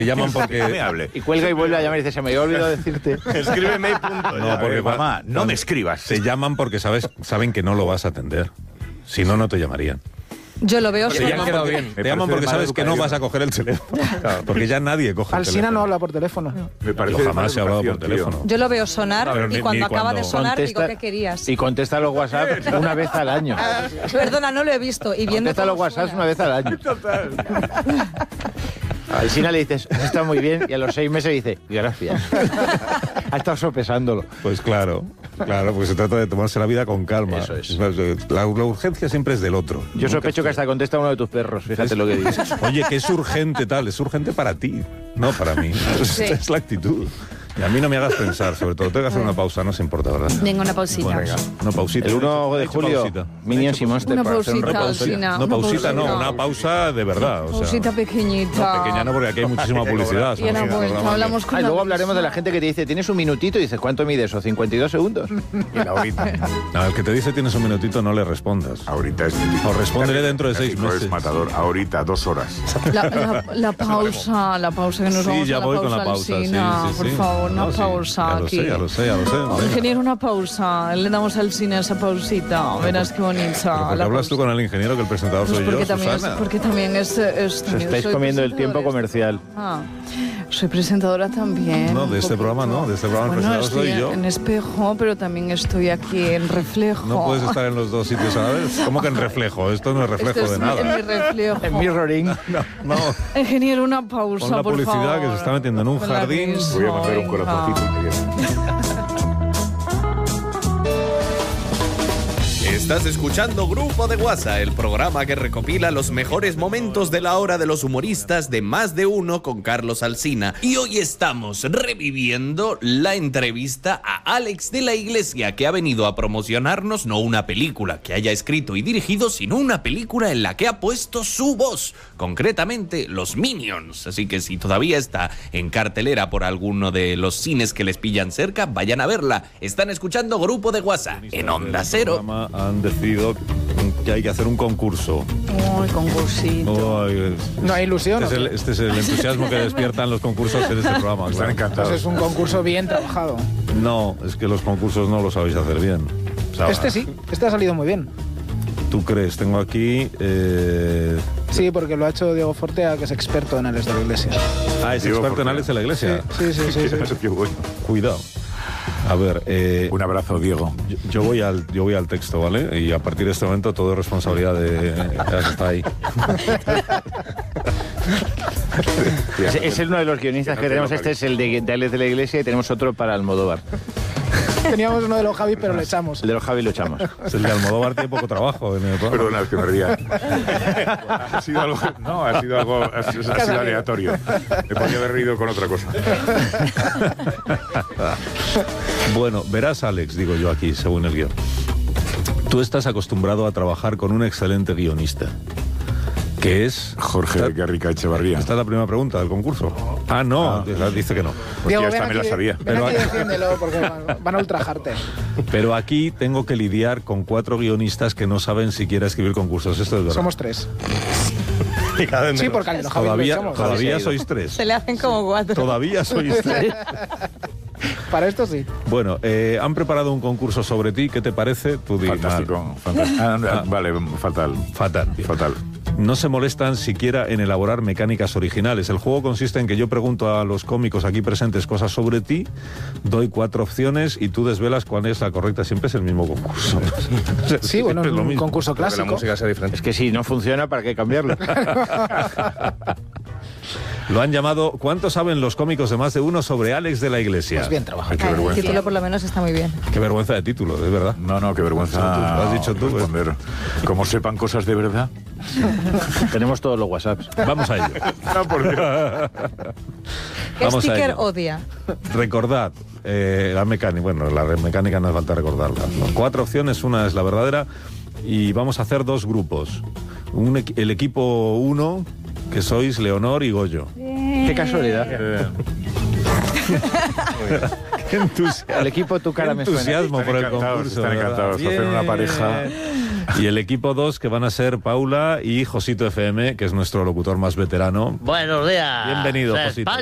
Te llaman porque... Y cuelga y vuelve a llamar y dice, se me había olvidado decirte. Escríbeme. No, porque mamá, no me escribas. Te llaman porque saben que no lo vas a atender. Si no, no te llamarían. Yo lo veo Te llaman porque sabes que no vas a coger el teléfono. Claro, porque ya nadie coge el teléfono. Alsina no habla por teléfono. Me parece Yo jamás he hablado por teléfono. Yo lo veo sonar y cuando acaba de sonar contesta, digo, ¿qué querías? Y contesta los WhatsApp una vez al año. Perdona, no lo he visto. Y viendo Contesta los WhatsApp una vez al año. Total. A Alsina le dices, está muy bien, y a los 6 meses dice, gracias. Ha estado sopesándolo. Pues claro, pues se trata de tomarse la vida con calma. Eso es. La urgencia siempre es del otro. Yo sospecho que hasta contesta uno de tus perros, fíjate lo que dices. Oye, que es urgente tal, es urgente para ti, no para mí. Sí. Es la actitud. Y a mí no me hagas pensar, sobre todo. Tengo que hacer una pausa, no se importa, ¿verdad? Venga, una pausita. Bueno, venga, una pausita. El 1 de julio, pausita. Minions y Monster. Una para hacer un pausita, repaso. Alsina. No, pausita no, una pausa de verdad. O sea, Pausita pequeñita. no, pequeña no, porque aquí hay muchísima publicidad. Y a la vuelta hablamos con Luego la hablaremos de la persona. gente que te dice, tienes un minutito, y dices, ¿cuánto mide eso? 52 segundos. Y la ahorita. No, el que te dice tienes un minutito no le respondas. Ahorita es típico. O respóndele dentro de 6 No meses. es matador. Ahorita, 2 horas. La pausa que nos Sí, vamos ya a la voy pausa, con la pausa. Alsina, Sí, por sí. favor, una No, sí, pausa aquí. Ya lo sé. Venga. Ingeniero, una pausa. Le damos al cine esa pausita. Verás qué bonita. Pero ¿por qué hablas tú con el ingeniero que el presentador Pues soy porque yo, también Susana? porque también es Estáis comiendo el tiempo comercial. Soy presentadora también. No, de este programa no, de este programa el Bueno, presentador estoy soy yo. en Espejo, pero también estoy aquí en Reflejo. No puedes estar en los dos sitios a la vez. ¿Cómo que en reflejo? Esto no es reflejo Esto de es nada. en mi reflejo. En mirroring. No. Ingeniero, una pausa, Con la por publicidad favor. que se está metiendo en un Con la jardín. risa, Voy a mandar un venga. corazoncito. Estás escuchando Grupo de WhatsApp, el programa que recopila los mejores momentos de la hora de los humoristas de Más de Uno con Carlos Alsina. Y hoy estamos reviviendo la entrevista a Alex de la Iglesia, que ha venido a promocionarnos no una película que haya escrito y dirigido, sino una película en la que ha puesto su voz, concretamente Los Minions. Así que si todavía está en cartelera por alguno de los cines que les pillan cerca, vayan a verla. Están escuchando Grupo de WhatsApp en Onda Cero. Han decidido que hay que hacer un concurso. Ay, concursito. Ay, No hay ilusión. este es el entusiasmo que despiertan los concursos en este programa. Están claro. encantados. Pues es un concurso bien trabajado. No, es que los concursos no los sabéis hacer bien. O sea, Este sí, este ha salido muy bien. ¿Tú crees? Tengo aquí... Sí, porque lo ha hecho Diego Fortea, que es experto en Alex de la Iglesia. es Diego experto en Fortea. Alex de la Iglesia. Sí. Qué bueno. Cuidado. A ver, Un abrazo, Diego. yo voy al texto, ¿vale? Y a partir de este momento todo es responsabilidad de... Está ahí. Es uno de los guionistas que tenemos. Este es el de Alex de la Iglesia, y tenemos otro para Almodóvar. Teníamos uno de los Javi, pero lo echamos. El de los Javi lo echamos. Es el de Almodóvar, tiene poco trabajo en el programa. Perdona, es que me ría. Ha sido algo... No, ha sido aleatorio. Me podía haber reído con otra cosa. Bueno, verás, Alex, digo yo aquí, según el guión. Tú estás acostumbrado a trabajar con un excelente guionista, que es... Jorge Garrica Echevarría. Esta es la primera pregunta del concurso. Ah, no, dice que no. Pues ya ven esta me la aquí, sabía. Ven Pero aquí y aquí- defiéndelo, porque van a ultrajarte. Pero aquí tengo que lidiar con 4 guionistas que no saben siquiera escribir concursos. Esto es verdad. Somos 3. Sí, porque al de los Javi lo echamos. Todavía Javi se ha sois 3. Se le hacen como 4. Todavía sois 3. Para esto sí. Bueno, han preparado un concurso sobre ti. ¿Qué te parece? Tú di, Fantástico. Vale, fatal. Fatal. Fatal. No se molestan siquiera en elaborar mecánicas originales. El juego consiste en que yo pregunto a los cómicos aquí presentes cosas sobre ti, doy 4 opciones y tú desvelas cuál es la correcta. Siempre es el mismo concurso. Sí, bueno, es lo un mismo. concurso clásico. sea diferente. Es que si no funciona, ¿para qué cambiarlo? Lo han llamado ¿Cuánto saben los cómicos de Más de Uno sobre Alex de la Iglesia? Pues bien trabajado. Qué El vergüenza. título por lo menos está muy bien. Qué vergüenza de título, es verdad. No, qué vergüenza. Lo has dicho tú, Responder. Como sepan cosas de verdad. Tenemos todos los WhatsApps. Vamos a ello. No, porque... ¿Qué Vamos a sticker ello. odia? Recordad, la mecánica, bueno, la mecánica no hace falta recordarla. 4 opciones, una es la verdadera y vamos a hacer 2 grupos. El equipo 1, que sois Leonor y Goyo. Qué casualidad. El equipo Tu Cara Me Suena. Entusiasmo por el concurso. Están encantados. Hacen una pareja. Y el equipo 2, que van a ser Paula y Josito FM, que es nuestro locutor más veterano. Buenos días. Bienvenido, Josito.